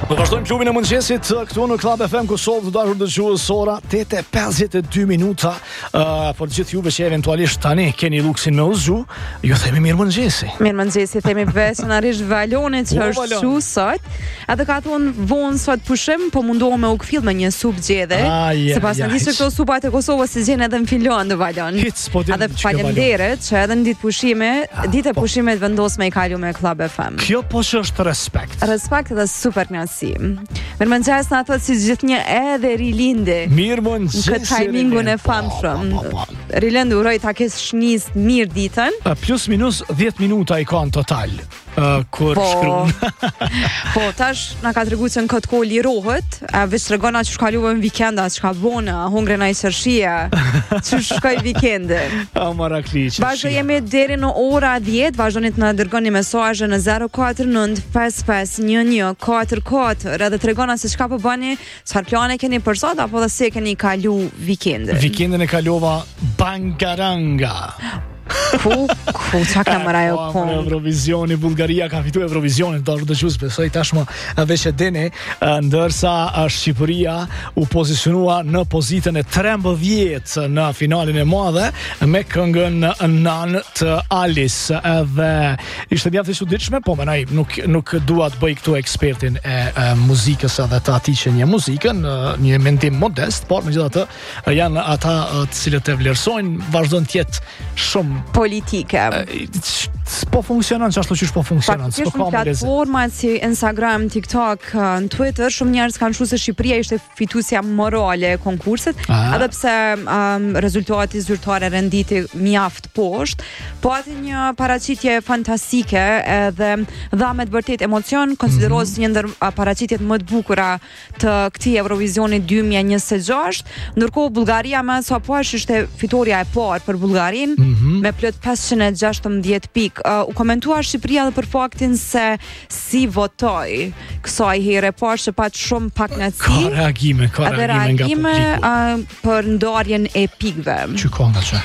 Do vazhdojmë klubin e mëngjesit këtu në Club FM ku sot të dashur dëgjues ora 8:52 minuta. Për gjithë juve që eventualisht tani keni luksin me uzgju, ju themi mirë mëngjesi. Mirë mëngjesi, themi veçanërisht Valonit që është shu sot. Edhe ka thonë vonë sot pushim, po mundohem me u kfill me një supë gjede. Sipas në disë këto supat e Kosovës si gjen edhe në Finland Valon. Edhe faleminderit që edhe në ditë pushime, ditë e pushimit vendos me i kalu me Club FM. Kjo po që është respekt. Respekt dhe super knasi. Mirëmëngjes na thot si gjithnjë edhe Rilindi. Mirëmëngjes. Në këtë timingun e famshëm. Rilindi uroj ta kesh shnis mirë ditën. Plus minus 10 minuta i kanë total. Kur shkruan. Po tash na ka treguar se në këtë kohë lirohet, veç tregona që shkaluve në vikenda, çka bona, hungre na i sërshia. Që shkoj vikendi. Marakliç. Vazhdo jemi deri në ora 10, vazhdoni të na dërgoni mesazhe në 049 55 11 44 edhe tregona se çka po bëni, çfarë plane keni për sot apo dhe se keni kalu vikendin. Vikendin e kalova Bangaranga. Ku çka kamera jo ku. Eurovisioni, Bullgaria ka fituar Eurovisionin, do të thosh besoj tashmë veç e dini, ndërsa Shqipëria u pozicionua në pozitën e 13 në finalin e madhe me këngën Nan të Alice. Edhe ishte mjaft e çuditshme, po mënaj nuk dua të bëj këtu ekspertin e muzikës edhe të atij që një muzikën, një mendim modest, por megjithatë janë ata të cilët e vlerësojnë, vazhdon të jetë shumë politike. Po funksionon ashtu siç po funksionon. Po ka platforma si Instagram, TikTok, në Twitter, shumë njerëz kanë thënë se Shqipëria ishte fituesja morale e konkursit, edhe pse rezultati zyrtar renditi mjaft poshtë, po atë një paraqitje fantastike edhe dha me të vërtet emocion, konsiderohet si një ndër paraqitjet më të bukura të këtij Eurovisioni 2026, ndërkohë Bullgaria më sa poshtë ishte fitoria e parë për Bullgarinë me plot 516 pikë. U komentua Shqipëria dhe për faktin se si votoi kësaj here, por që pat shumë pak nëci. Ka reagime nga publiku. Për ndarjen e pikëve. Që konga që?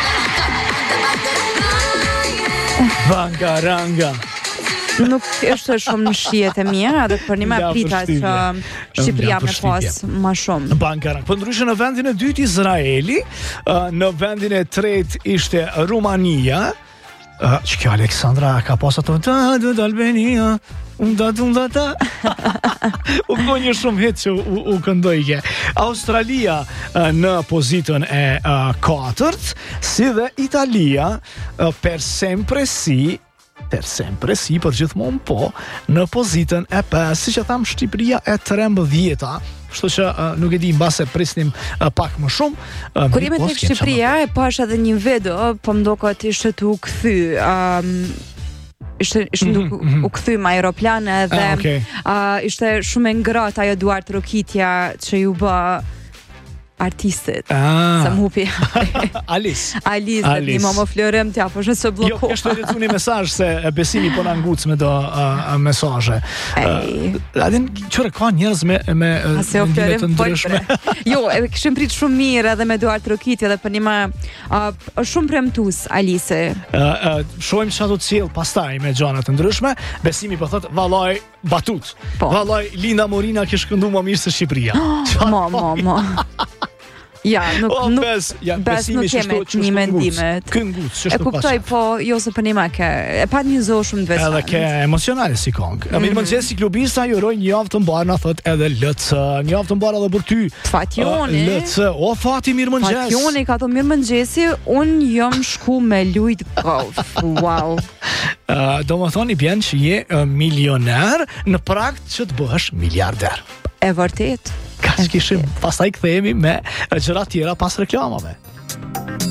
Bangaranga. Nuk është shumë në shijet e mia, edhe për një me prita që Shqipëria me pas ma shumë. Bangarang. Për ndryshë në vendin e dytë Izraeli, në vendin e tretë ishte Rumania, që kjo Aleksandra ka pasat të Albania, u konjë shumë hit që u këndojke. Australia në pozitën e 4, si dhe Italia per sempre si, për gjithmonë po, në pozitën e 5, si që thamë Shqipëria e 13-a, kështu që nuk e di mbase prisnim pak më shumë. Kur jemi tek Shqipëria, e pash edhe një video, po mdoket ishte të u kthy, ishte u kthy me aeroplane dhe ishte shumë e ngrohtë ajo Duart Rokitja që ju bë artistit. Sa më hupi. Alice, një mama florëm t'ja, po shë se bloko. Jo, kështë të lecu një mesazh se besimi po në nguc me do mesazhe. Adin, qëre ka njerëz me ndime të ndryshme. Jo, këshim prit shumë mirë edhe me Duart Rokitja dhe për një ma shumë premtus, Alice. Shojmë që ato cilë pastaj me gjanat të ndryshme, besimi po thot, valoj batut. Valoj Linda Morina kështë këndu më mirë se Shqipëria. Ma. Ja, nuk keme një mendimet. E kuptoj, po jo se për një ma e pa një zohë shumë të veçantë. Edhe ke emocionale si kongë. Mirë mëngjes si klubista, ju uroj një javë të mbarë, na thot edhe LC. Një javë të mbarë edhe për ty. Fatjoni. LC, Fati, mirë mëngjes. Fatjoni, ka të mirë mëngjesi, unë jam shku me lujt golf. Wow. Do më thoni bjen që je milioner në prakt që të bëhesh miliarder. E vërtet. Ka që kishim, pastaj kthehemi me gjëra tjera pas reklamave.